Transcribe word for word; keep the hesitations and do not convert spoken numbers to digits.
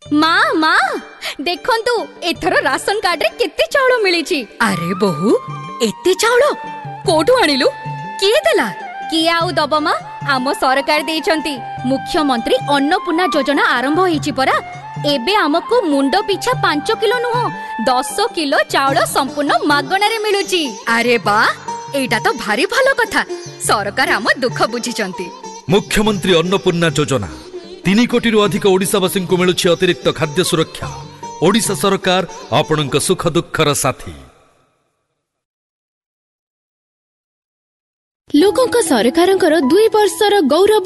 माँ माँ देखंतु एथरो राशन कार्ड रे केते चाउल मिलिछि। अरे बहु एते चाउल कोठु आनिलु किए देला? किए आउ दब माँ आम सरकार देइछंती मुख्यमंत्री अन्नपूर्णा योजना आरंभ होईछि परा। एबे हमको मुंडो पिछा पांच किलो नुह दस किलो चाउल संपूर्ण मागणारे मिलुछि। अरे बा एटा तो भारी भलो कथा। सरकार आम दुख बुझिचंती। मुख्यमंत्री अन्नपूर्णा योजना तीन कोटी रु अधिक ओडिशावासी को मिलुछि अतिरिक्त खाद्य सुरक्षा। ओडिशा सरकार आपणक सुख दुखर साथी। लोकंक सरकारंकर दुई वर्षर गौरव